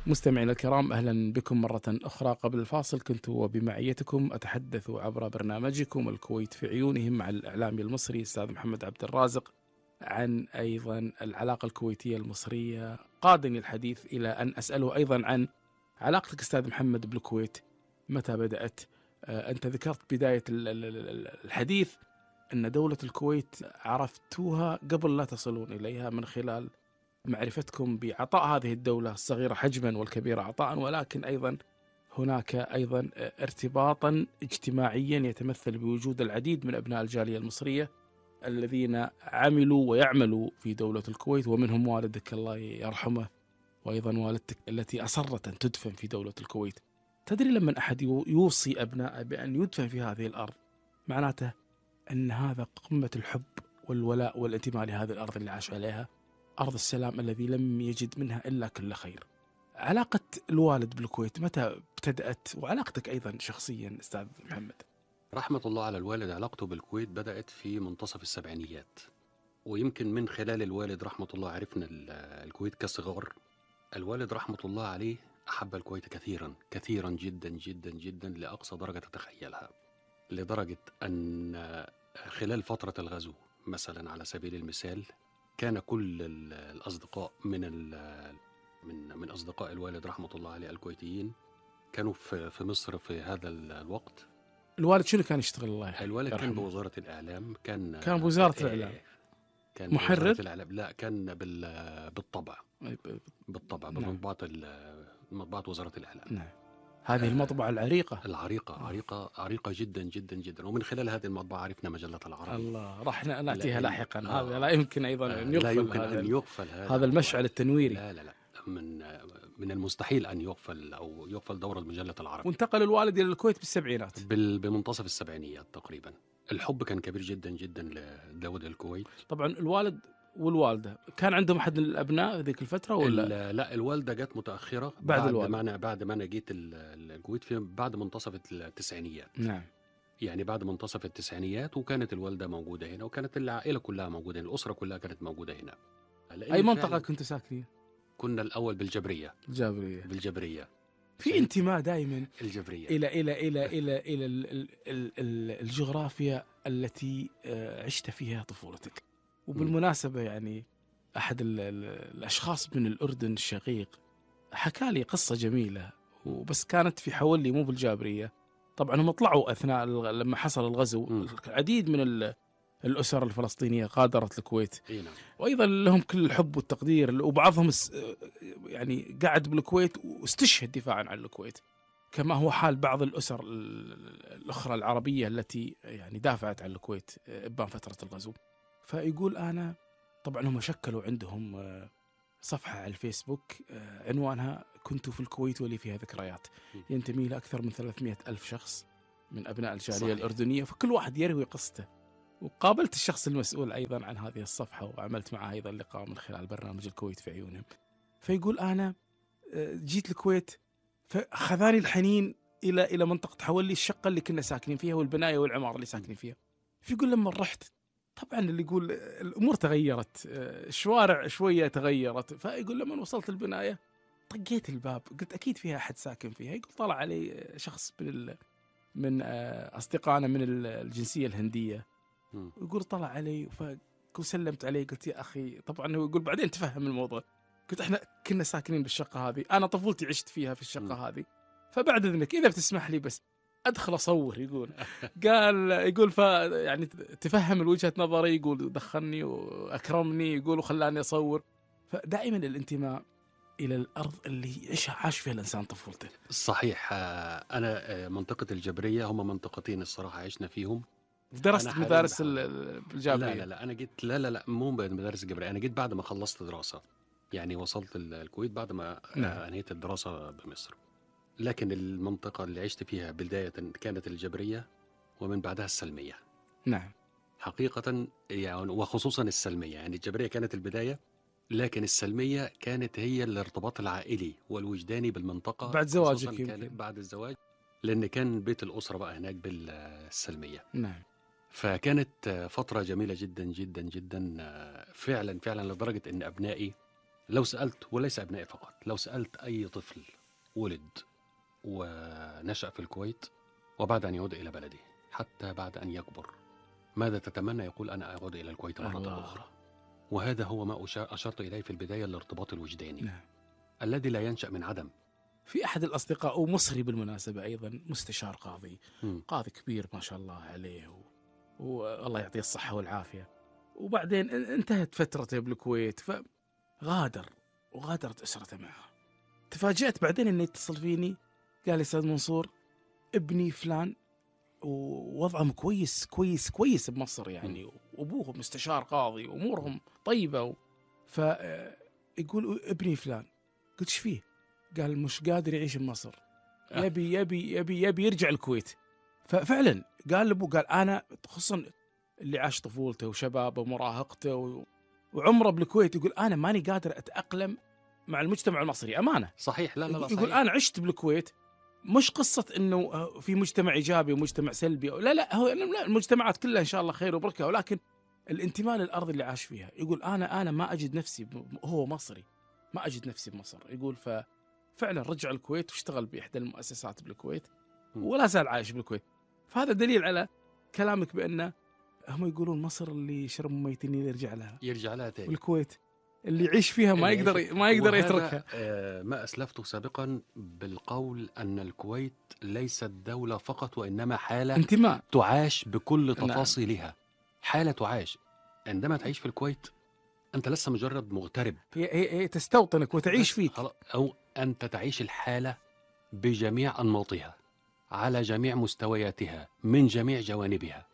مستمعينا الكرام، أهلا بكم مرة أخرى. قبل الفاصل كنت وبمعيتكم أتحدث عبر برنامجكم الكويت في عيونهم مع الإعلامي المصري أستاذ محمد عبد الرازق عن أيضا العلاقة الكويتية المصرية. قادني الحديث إلى أن أسأله أيضا عن علاقتك أستاذ محمد بالكويت، متى بدأت؟ أنت ذكرت بداية الحديث أن دولة الكويت عرفتوها قبل لا تصلون إليها من خلال معرفتكم بعطاء هذه الدولة الصغيرة حجما والكبيرة عطاء، ولكن أيضا هناك أيضا ارتباطا اجتماعيا يتمثل بوجود العديد من أبناء الجالية المصرية الذين عملوا ويعملوا في دولة الكويت، ومنهم والدك الله يرحمه، وأيضا والدتك التي أصرت أن تدفن في دولة الكويت. تدري لما أحد يوصي أبنائه بأن يدفن في هذه الأرض معناته أن هذا قمة الحب والولاء والانتماء لهذه الأرض اللي عاش عليها، أرض السلام الذي لم يجد منها إلا كل خير. علاقة الوالد بالكويت متى ابتدأت، وعلاقتك أيضا شخصيا أستاذ محمد؟ رحمة الله على الوالد، علاقته بالكويت بدأت في منتصف السبعينيات، ويمكن من خلال الوالد رحمة الله عرفنا الكويت كصغار. الوالد رحمة الله عليه أحب الكويت كثيرا كثيرا جدا جدا جدا لأقصى درجة تتخيلها، لدرجة أن خلال فترة الغزو مثلا على سبيل المثال كان كل الأصدقاء من أصدقاء الوالد رحمة الله عليه الكويتيين كانوا في مصر في هذا الوقت. الوالد شنو كان يشتغل الله يرحمه؟ الوالد كان بوزارة الإعلام، كان بوزارة الإعلام، كان محرر؟ بوزارة الإعلام، لا كان بالطبع نعم. بمطبعة وزارة الإعلام. نعم. هذه المطبعة العريقة عريقة جدا جدا جدا، ومن خلال هذه المطبعة عرفنا مجلة العربي. الله، راح نأتيها لاحقا. هذا لا يمكن أيضا أن يغفل، لا يمكن أن يغفل هذا المشعل التنويري. لا من المستحيل أن يغفل أو يغفل دور مجلة العربي. وانتقل الوالد إلى الكويت بالسبعينات، بمنتصف السبعينيات تقريبا. الحب كان كبير جدا جدا لدولة الكويت. طبعا الوالد والوالدة كان عندهم أحد من الأبناء ذيك الفترة ولا؟ لا، الوالدة جت متأخرة بعد ما أنا جيت الكويت في بعد منتصف التسعينيات. نعم. يعني بعد منتصف التسعينيات، وكانت الوالدة موجودة هنا، وكانت العائلة كلها موجودة هنا، الأسرة كلها كانت موجودة هنا. أي منطقة كنتوا ساكنين؟ كنا الأول بالجبرية. في انتماء دائما الجبرية إلى الجغرافيا التي عشت فيها طفولتك. وبالمناسبة يعني أحد الأشخاص من الأردن الشقيق حكى لي قصة جميلة، وبس كانت في حولي مو بالجابرية. طبعا هم طلعوا أثناء لما حصل الغزو، العديد من الأسر الفلسطينية غادرت الكويت، وأيضا لهم كل الحب والتقدير، وبعضهم يعني قعد بالكويت واستشهد دفاعا عن الكويت، كما هو حال بعض الأسر الأخرى العربية التي يعني دافعت عن الكويت إبان فترة الغزو. فيقول أنا طبعا هم شكلوا عندهم صفحة على الفيسبوك عنوانها كنت في الكويت ولي فيها ذكريات، ينتمي لأكثر من 300 ألف شخص من أبناء الجالية الأردنية، فكل واحد يروي قصته. وقابلت الشخص المسؤول أيضا عن هذه الصفحة، وعملت معه أيضا لقاء من خلال برنامج الكويت في عيونهم. فيقول أنا جيت الكويت فخذاني الحنين إلى منطقة حولي، الشقة اللي كنا ساكنين فيها والبناية والعمارة اللي ساكنين فيها. فيقول لما رحت طبعا اللي يقول الأمور تغيرت، الشوارع شوية تغيرت. فيقول لما وصلت البناية طقيت الباب، قلت أكيد فيها أحد ساكن فيها. يقول طلع علي شخص من أصدقائنا من الجنسية الهندية، يقول طلع علي فقلت سلمت عليه، قلت يا أخي. طبعا هو يقول بعدين تفهم الموضوع، قلت احنا كنا ساكنين بالشقة هذه، أنا طفولتي عشت فيها في الشقة هذه، فبعد إذنك إذا بتسمح لي بس أدخل أصور. يقول يقول يعني تفهم الوجهة نظري، يقول دخلني وأكرمني، يقول وخلاني أصور. فدائما الانتماء إلى الأرض اللي عاش فيها الإنسان طفولته. صحيح. أنا منطقة الجبرية هم منطقتين الصراحة عشنا فيهم. درست مدارس الجابرية؟ لا أنا جيت لا مو مدارس الجبرية، أنا جيت بعد ما خلصت دراسة، يعني وصلت الكويت بعد ما أنهيت الدراسة بمصر. لكن المنطقة اللي عشت فيها بداية كانت الجبرية، ومن بعدها السلمية. نعم حقيقة يعني، وخصوصا السلمية. يعني الجبرية كانت البداية، لكن السلمية كانت هي الارتباط العائلي والوجداني بالمنطقة بعد زواجك يمكن. بعد الزواج، لأن كان بيت الأسرة بقى هناك بالسلمية. نعم. فكانت فترة جميلة جدا جدا جدا فعلا فعلا، لدرجة أن أبنائي لو سألت، وليس أبنائي فقط، لو سألت أي طفل ولد ونشأ في الكويت وبعد أن يعود إلى بلده حتى بعد أن يكبر، ماذا تتمنى؟ يقول أنا أعود إلى الكويت مرة أخرى. وهذا هو ما أشرت إليه في البداية، الارتباط الوجداني نعم. الذي لا ينشأ من عدم. في أحد الأصدقاء ومصري بالمناسبة أيضا، مستشار قاضي، مم. قاضي كبير ما شاء الله عليه والله يعطيه الصحة والعافية، وبعدين انتهت فترته بالكويت وغادرت أسرته معه. تفاجأت بعدين إنه يتصل فيني، قال لي أستاذ منصور ابني فلان ووضعهم كويس كويس كويس بمصر يعني، وأبوه مستشار قاضي وأمورهم طيبة فيقول ابني فلان. قلت ايش فيه؟ قال مش قادر يعيش بمصر، يبي يبي يبي يبي يرجع الكويت. ففعلا قال لابوه، قال انا خصوصا اللي عاش طفولته وشبابه ومراهقته وعمره بالكويت، يقول انا ماني قادر اتاقلم مع المجتمع المصري امانه. صحيح. لا يقول صحيح. انا عشت بالكويت، مش قصه انه في مجتمع ايجابي ومجتمع سلبي، لا هو لا، المجتمعات كلها ان شاء الله خير وبركه، ولكن الانتماء للارض اللي عاش فيها. يقول انا ما اجد نفسي، هو مصري ما اجد نفسي بمصر. يقول فعلا رجع الكويت واشتغل باحدى المؤسسات بالكويت ولا زال عايش بالكويت. فهذا دليل على كلامك بأن هم يقولون مصر اللي شرب ميتين يرجع لها تاني، والكويت اللي يعيش فيها ما يقدر يتركها. ما أسلفته سابقا بالقول أن الكويت ليست دولة فقط، وإنما حالة انتماء تعاش بكل نعم. تفاصيلها. حالة تعاش. عندما تعيش في الكويت أنت لسه مجرد مغترب، هي تستوطنك وتعيش فيك، أو أنت تعيش الحالة بجميع أنماطها على جميع مستوياتها من جميع جوانبها،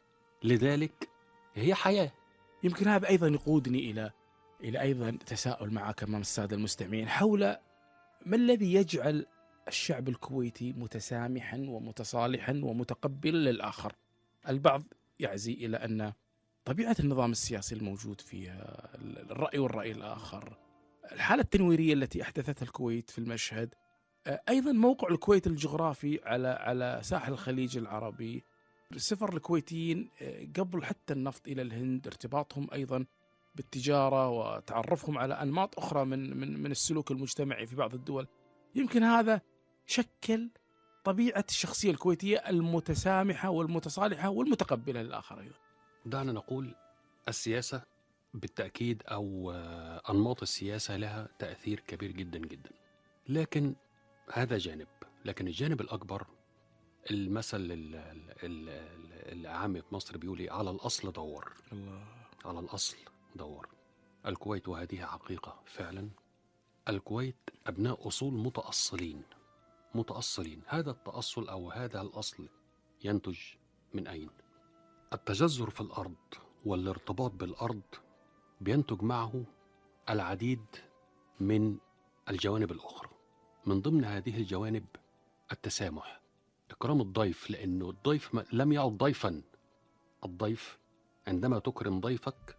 لذلك هي حياة. يمكن هذا أيضا يقودني إلى أيضا تساؤل معك أمام السادة المستمعين حول ما الذي يجعل الشعب الكويتي متسامحا ومتصالحا ومتقبلا للآخر. البعض يعزي إلى أن طبيعة النظام السياسي الموجود فيها، الرأي والرأي الآخر، الحالة التنويرية التي أحدثتها الكويت في المشهد، أيضا موقع الكويت الجغرافي على ساحل الخليج العربي، سفر الكويتيين قبل حتى النفط إلى الهند، ارتباطهم أيضا بالتجارة وتعرفهم على أنماط أخرى من السلوك المجتمعي في بعض الدول. يمكن هذا شكل طبيعة الشخصية الكويتية المتسامحة والمتصالحة والمتقبلة للآخر أيضا. دعنا نقول السياسة بالتأكيد، أو أنماط السياسة لها تأثير كبير جدا جدا، لكن هذا جانب. لكن الجانب الأكبر، المثل العام في مصر بيقول على الأصل دور. الله. على الأصل دور. الكويت، وهذه حقيقة فعلا، الكويت أبناء أصول متأصلين. هذا التأصل أو هذا الأصل ينتج من أين؟ التجذر في الأرض والارتباط بالأرض بينتج معه العديد من الجوانب الأخرى. من ضمن هذه الجوانب التسامح، إكرام الضيف، لأنه الضيف لم يعد ضيفا. الضيف عندما تكرم ضيفك